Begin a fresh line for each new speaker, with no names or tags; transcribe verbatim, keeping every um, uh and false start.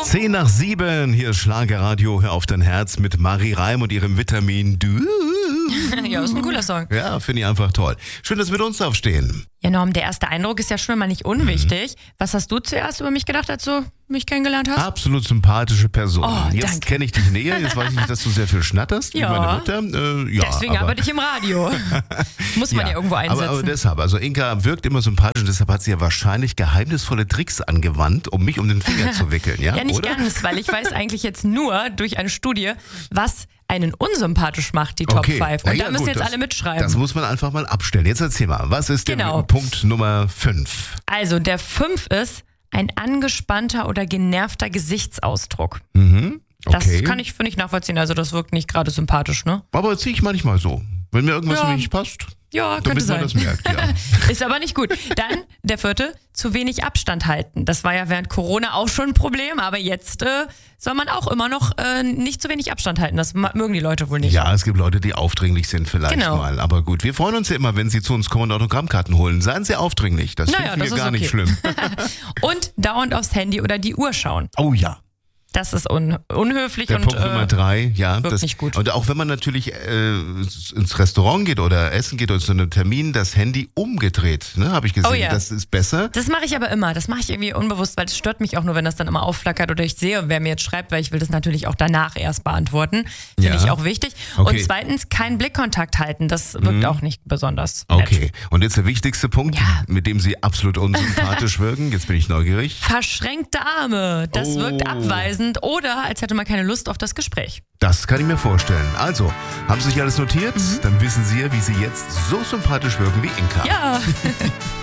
Zehn nach sieben, hier ist Schlagerradio, hör auf dein Herz mit Marie Reim und ihrem Vitamin Du.
Ja, ist ein cooler Song.
Ja, finde ich einfach toll. Schön, dass wir mit uns aufstehen.
Ja, Norm, der erste Eindruck ist ja schon mal nicht unwichtig. Mhm. Was hast du zuerst über mich gedacht, als du mich kennengelernt hast?
Absolut sympathische Person.
Oh,
jetzt kenne ich dich näher, jetzt weiß ich nicht, dass du sehr viel schnatterst,
ja.
wie meine Mutter. Äh, ja,
Deswegen
aber
arbeite ich im Radio. Muss man ja, ja irgendwo einsetzen.
Aber, aber deshalb, also Inka wirkt immer sympathisch und deshalb hat sie ja wahrscheinlich geheimnisvolle Tricks angewandt, um mich um den Finger zu wickeln, ja?
Ja, nicht
oder?
ganz, weil ich weiß eigentlich jetzt nur durch eine Studie, was einen unsympathisch macht, die Top
Okay.
fünf. Und
ja,
da müssen
gut,
jetzt
das,
alle mitschreiben.
Das muss man einfach mal abstellen. Jetzt erzähl mal, was ist
Genau.
der Punkt Nummer fünf?
Also der fünf ist ein angespannter oder genervter Gesichtsausdruck.
Mhm. Okay.
Das kann ich, finde ich, nachvollziehen. Also das wirkt nicht gerade sympathisch, ne?
Aber ziehe ich manchmal so. Wenn mir irgendwas
Ja.
nicht passt,
Ja, könnte
damit man
sein.
das merkt, ja.
Ist aber nicht gut. Dann der vierte, zu wenig Abstand halten. Das war ja während Corona auch schon ein Problem, aber jetzt äh, soll man auch immer noch äh, nicht zu wenig Abstand halten. Das ma- mögen die Leute wohl nicht.
Ja, es gibt Leute, die aufdringlich sind vielleicht
Genau.
mal. Aber gut, wir freuen uns ja immer, wenn Sie zu uns kommen und Autogrammkarten holen. Seien Sie aufdringlich, das
Naja,
finden wir
das ist
gar nicht
okay.
schlimm.
Und dauernd aufs Handy oder die Uhr schauen.
Oh ja.
Das ist un- unhöflich
Der
und
Punkt Nummer
äh,
drei, ja.
wirkt
Das,
nicht gut.
Und auch wenn man natürlich äh, ins Restaurant geht oder essen geht oder zu einem Termin, das Handy umgedreht, ne, habe ich gesehen.
Oh ja.
Das ist besser.
Das mache ich aber immer. Das mache ich irgendwie unbewusst, weil es stört mich auch nur, wenn das dann immer aufflackert oder ich sehe, wer mir jetzt schreibt, weil ich will das natürlich auch danach erst beantworten. Finde
Ja.
ich auch wichtig.
Okay.
Und zweitens, keinen Blickkontakt halten. Das wirkt
Mhm.
auch nicht besonders nett.
Okay, und jetzt der wichtigste Punkt,
Ja.
mit dem Sie absolut unsympathisch wirken. Jetzt bin ich neugierig.
Verschränkte Arme. Das
Oh.
wirkt abweisend oder als hätte man keine Lust auf das Gespräch.
Das kann ich mir vorstellen. Also, haben Sie sich alles notiert? Dann wissen Sie ja, wie Sie jetzt so sympathisch wirken wie Inka.
Ja.